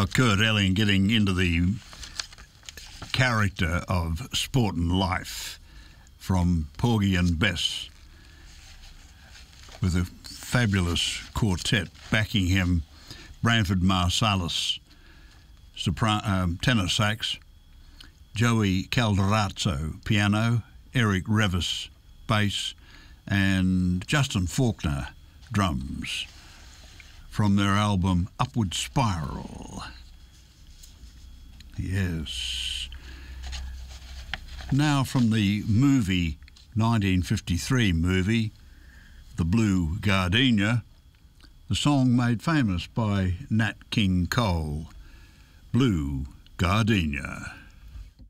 Kurt Elling getting into the character of sport and life from Porgy and Bess, with a fabulous quartet backing him: Branford Marsalis, tenor sax, Joey Calderazzo, piano, Eric Revis, bass, and Justin Faulkner, drums, from their album Upward Spiral. Yes. Now from the movie, 1953 movie, The Blue Gardenia, the song made famous by Nat King Cole, Blue Gardenia.